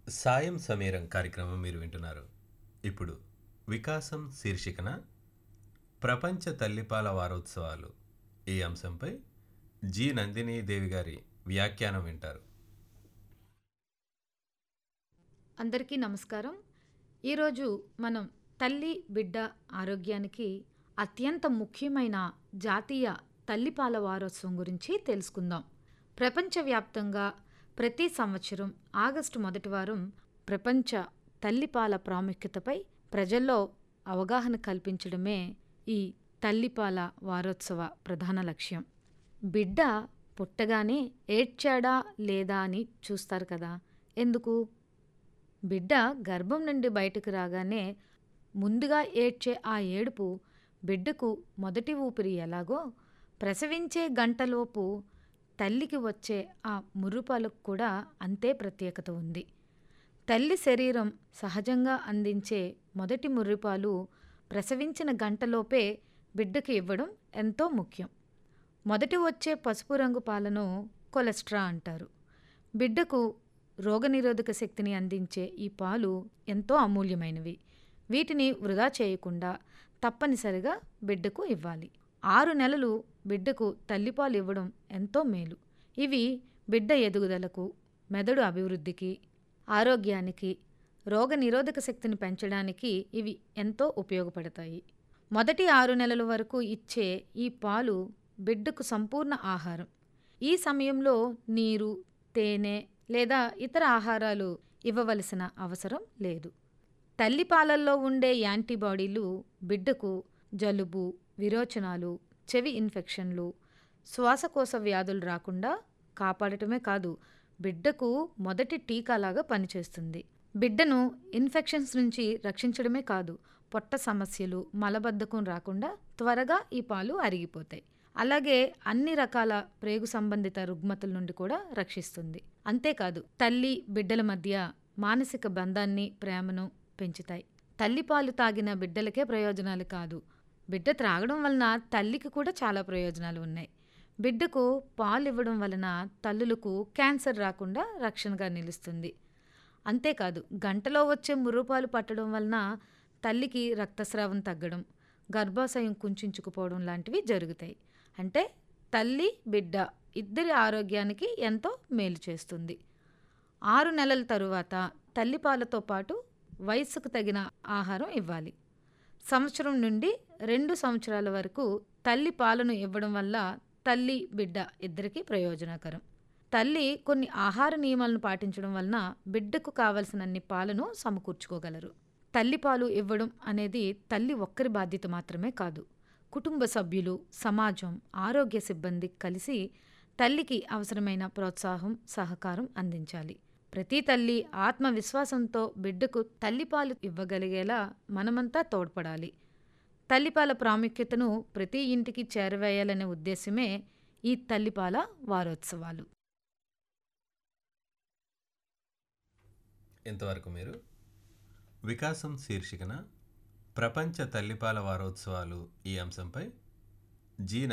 సాయం సమీరం కార్యక్రమం మీరు వింటున్నారు. ఇప్పుడు వికాసం శీర్షికన ప్రపంచ తల్లిపాల వారోత్సవాలు ఈ అంశంపై జి నందిని దేవి గారి వ్యాఖ్యానం వింటారు. అందరికీ నమస్కారం. ఈరోజు మనం తల్లి బిడ్డ ఆరోగ్యానికి అత్యంత ముఖ్యమైన జాతీయ తల్లిపాల వారోత్సవం గురించి తెలుసుకుందాం. ప్రపంచవ్యాప్తంగా ప్రతి సంవత్సరం ఆగస్టు మొదటి వారం ప్రపంచ తల్లిపాల ప్రాముఖ్యతపై ప్రజల్లో అవగాహన కల్పించడమే ఈ తల్లిపాల వారోత్సవ ప్రధాన లక్ష్యం. బిడ్డ పుట్టగానే ఏడ్చాడా లేదా అని చూస్తారు కదా, ఎందుకు? బిడ్డ గర్భం నుండి బయటకు రాగానే ముందుగా ఏడ్చే ఆ ఏడుపు బిడ్డకు మొదటి ఊపిరి ఎలాగో, ప్రసవించే గంటలోపు తల్లికి వచ్చే ఆ ముర్రుపాలకు కూడా అంతే ప్రత్యేకత ఉంది. తల్లి శరీరం సహజంగా అందించే మొదటి ముర్రిపాలు ప్రసవించిన గంటలోపే బిడ్డకు ఇవ్వడం ఎంతో ముఖ్యం. మొదటి వచ్చే పసుపు రంగు పాలను కొలెస్ట్రా అంటారు. బిడ్డకు రోగనిరోధక శక్తిని అందించే ఈ పాలు ఎంతో అమూల్యమైనవి. వీటిని వృధా చేయకుండా తప్పనిసరిగా బిడ్డకు ఇవ్వాలి. 6 నెలలు బిడ్డకు తల్లిపాలు ఇవ్వడం ఎంతో మేలు. ఇవి బిడ్డ ఎదుగుదలకు, మెదడు అభివృద్ధికి, ఆరోగ్యానికి, రోగనిరోధక శక్తిని పెంచడానికి ఇవి ఎంతో ఉపయోగపడతాయి. మొదటి 6 నెలల వరకు ఇచ్చే ఈ పాలు బిడ్డకు సంపూర్ణ ఆహారం. ఈ సమయంలో నీరు, తేనె లేదా ఇతర ఆహారాలు ఇవ్వవలసిన అవసరం లేదు. తల్లిపాలల్లో ఉండే యాంటీబాడీలు బిడ్డకు జలుబు, విరోచనాలు, చెవి ఇన్ఫెక్షన్లు, శ్వాసకోశ వ్యాధులు రాకుండా కాపాడటమే కాదు, బిడ్డకు మొదటి టీకాలాగా పనిచేస్తుంది. బిడ్డను ఇన్ఫెక్షన్స్ నుంచి రక్షించడమే కాదు, పొట్ట సమస్యలు, మలబద్ధకం రాకుండా త్వరగా ఈ పాలు అరిగిపోతాయి. అలాగే అన్ని రకాల ప్రేగు సంబంధిత రుగ్మతల నుండి కూడా రక్షిస్తుంది. అంతేకాదు, తల్లి బిడ్డల మధ్య మానసిక బంధాన్ని, ప్రేమను పెంచుతాయి. తల్లిపాలు తాగిన బిడ్డలకే ప్రయోజనాలు కాదు, బిడ్డ త్రాగడం వలన తల్లికి కూడా చాలా ప్రయోజనాలు ఉన్నాయి. బిడ్డకు పాలు ఇవ్వడం వలన తల్లులకు క్యాన్సర్ రాకుండా రక్షణగా నిలుస్తుంది. అంతేకాదు, గంటలో వచ్చే ముర్రుపాలు పట్టడం వలన తల్లికి రక్తస్రావం తగ్గడం, గర్భాశయం కుంచుకుపోవడం లాంటివి జరుగుతాయి. అంటే తల్లి బిడ్డ ఇద్దరి ఆరోగ్యానికి ఎంతో మేలు చేస్తుంది. 6 నెలల తరువాత తల్లిపాలతో పాటు వయస్సుకు తగిన ఆహారం ఇవ్వాలి. సంవత్సరం నుండి 2 సంవత్సరాల వరకు తల్లి పాలను ఇవ్వడం వల్ల తల్లి బిడ్డ ఇద్దరికీ ప్రయోజనకరం. తల్లి కొన్ని ఆహార నియమాలను పాటించడం వలన బిడ్డకు కావలసినన్ని పాలను సమకూర్చుకోగలరు. తల్లిపాలు ఇవ్వడం అనేది తల్లి ఒక్కరి బాధ్యత మాత్రమే కాదు, కుటుంబ సభ్యులు, సమాజం, ఆరోగ్య సిబ్బంది కలిసి తల్లికి అవసరమైన ప్రోత్సాహం, సహకారం అందించాలి. ప్రతి తల్లి ఆత్మవిశ్వాసంతో బిడ్డకు తల్లిపాలు ఇవ్వగలిగేలా మనమంతా తోడ్పడాలి. తల్లిపాల ప్రాముఖ్యతను ప్రతి ఇంటికి చేరవేయాలనే ఉద్దేశమే ఈ తల్లిపాల వారోత్సవాలు. ఇంతవరకు మీరు వికాసం శీర్షికన ప్రపంచ తల్లిపాల వారోత్సవాలు ఈ అంశంపై జి